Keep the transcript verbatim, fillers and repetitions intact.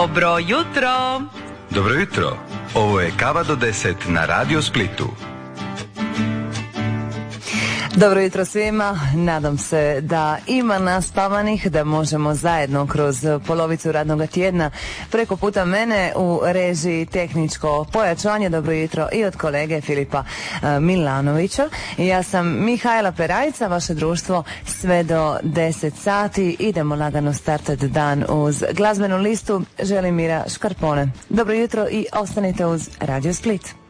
Dobro jutro! Dobro jutro! Ovo je Kava do deset na Radio Splitu. Dobro jutro svima, nadam se da ima naspavanih, da možemo zajedno kroz polovicu radnog tjedna preko puta mene u režiji tehničko pojačanje. Dobro jutro i od kolege Filipa Milanovića. Ja sam Mihajla Perajca, vaše društvo sve do deset sati. Idemo lagano startati dan uz glazbenu listu Želimira Škarpone. Dobro jutro i ostanite uz Radio Split.